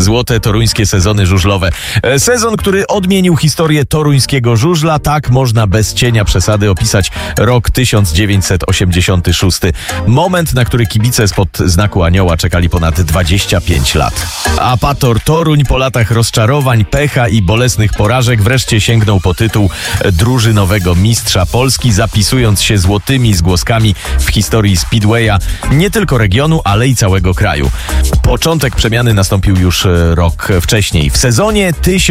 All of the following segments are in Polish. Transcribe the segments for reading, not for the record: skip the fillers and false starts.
Złote toruńskie sezony żużlowe. Sezon, który odmienił historię toruńskiego żużla. Tak można bez cienia przesady opisać rok 1986. Moment, na który kibice spod znaku anioła czekali ponad 25 lat. Apator Toruń po latach rozczarowań, pecha i bolesnych porażek wreszcie sięgnął po tytuł drużynowego mistrza Polski, zapisując się złotymi zgłoskami w historii Speedwaya nie tylko regionu, ale i całego kraju. Początek przemiany nastąpił już rok wcześniej. W sezonie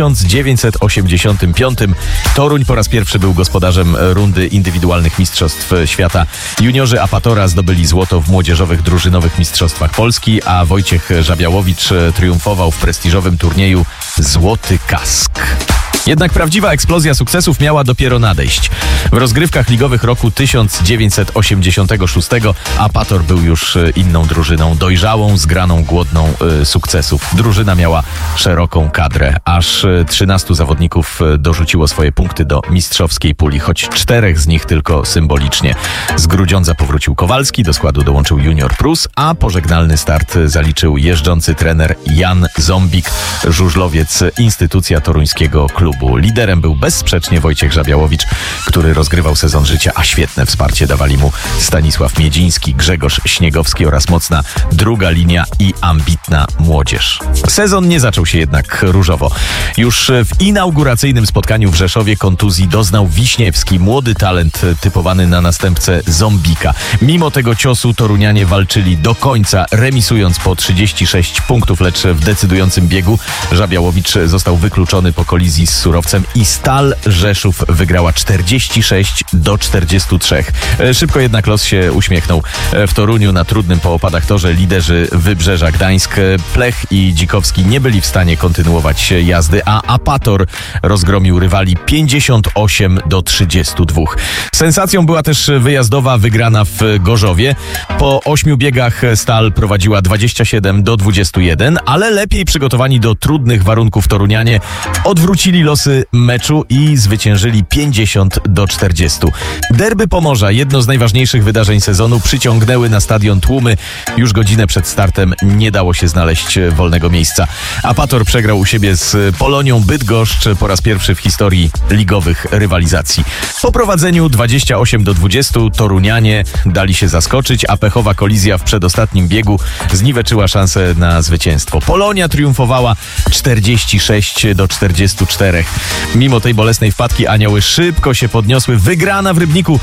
1985 Toruń po raz pierwszy był gospodarzem rundy indywidualnych mistrzostw świata. Juniorzy Apatora zdobyli złoto w młodzieżowych drużynowych mistrzostwach Polski, a Wojciech Żabiałowicz triumfował w prestiżowym turnieju Złoty Kask. Jednak prawdziwa eksplozja sukcesów miała dopiero nadejść. W rozgrywkach ligowych roku 1986 Apator był już inną drużyną, dojrzałą, zgraną, głodną sukcesów. Drużyna miała szeroką kadrę. Aż 13 zawodników dorzuciło swoje punkty do mistrzowskiej puli, choć 4 z nich tylko symbolicznie. Z Grudziądza powrócił Kowalski, do składu dołączył junior Prus, a pożegnalny start zaliczył jeżdżący trener Jan Zombik, żużlowiec, instytucja toruńskiego klubu. Liderem był bezsprzecznie Wojciech Żabiałowicz, który rozgrywał sezon życia, a świetne wsparcie dawali mu Stanisław Miedziński, Grzegorz Śniegowski oraz mocna druga linia i ambitna młodzież. Sezon nie zaczął się jednak różowo. Już w inauguracyjnym spotkaniu w Rzeszowie kontuzji doznał Wiśniewski, młody talent typowany na następcę Zombika. Mimo tego ciosu torunianie walczyli do końca, remisując po 36 punktów, lecz w decydującym biegu Żabiałowicz został wykluczony po kolizji z Surowcem i Stal Rzeszów wygrała 46-43. Szybko jednak los się uśmiechnął. W Toruniu na trudnym po opadach torze liderzy Wybrzeża Gdańsk, Plech i Dzikowski nie byli w stanie kontynuować jazdy, a Apator rozgromił rywali 58-32. Sensacją była też wyjazdowa wygrana w Gorzowie. Po 8 biegach Stal prowadziła 27-21, ale lepiej przygotowani do trudnych warunków torunianie odwrócili losy meczu i zwyciężyli 50-40. Derby Pomorza, jedno z najważniejszych wydarzeń sezonu, przyciągnęły na stadion tłumy. Już godzinę przed startem nie dało się znaleźć wolnego miejsca. Apator przegrał u siebie z Polonią Bydgoszcz po raz pierwszy w historii ligowych rywalizacji. Po prowadzeniu 28-20 torunianie dali się zaskoczyć, a pechowa kolizja w przedostatnim biegu zniweczyła szansę na zwycięstwo. Polonia triumfowała 46-44. Mimo tej bolesnej wpadki anioły szybko się podniosły. Wygrana w Rybniku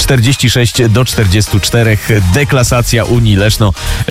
46-44. Deklasacja Unii Leszno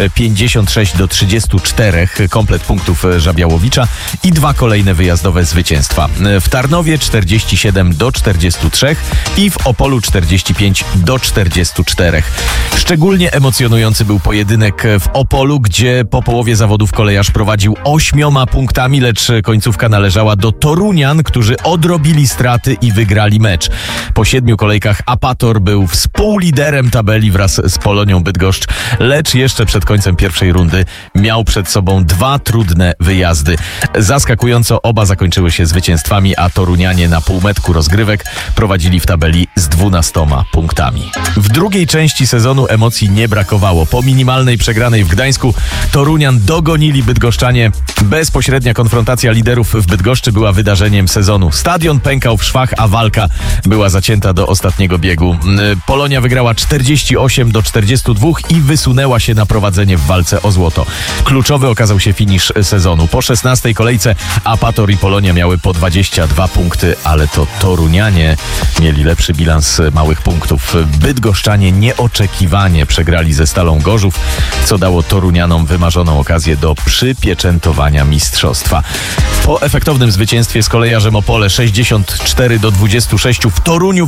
56-34. Komplet punktów Żabiałowicza i 2 kolejne wyjazdowe zwycięstwa. W Tarnowie 47-43 i w Opolu 45-44. Szczególnie emocjonujący był pojedynek w Opolu, gdzie po połowie zawodów kolejarz prowadził 8 punktami, lecz końcówka należała do Torunian, którzy odrobili straty i wygrali mecz. Po 7 kolejkach Apator był współliderem tabeli wraz z Polonią Bydgoszcz, lecz jeszcze przed końcem pierwszej rundy miał przed sobą 2 trudne wyjazdy. Zaskakująco oba zakończyły się zwycięstwami, a torunianie na półmetku rozgrywek prowadzili w tabeli z 12 punktami. W drugiej części sezonu emocji nie brakowało. Po minimalnej przegranej w Gdańsku Torunian dogonili bydgoszczanie. Bezpośrednia konfrontacja liderów w Bydgoszczy była wydarzeniem sezonu. Stadion pękał w szwach, a walka była zacięta do ostatniego biegu. Polonia wygrała 48-42 i wysunęła się na prowadzenie w walce o złoto. Kluczowy okazał się finisz sezonu. Po 16 kolejce Apator i Polonia miały po 22 punkty, ale to torunianie mieli lepszy bilans małych punktów. Bydgoszczanie nieoczekiwanie przegrali ze Stalą Gorzów, co dało torunianom wymarzoną okazję do przypieczętowania mistrzostwa. Po efektownym zwycięstwie z kolejarzem Opole 64-26 w Toruniu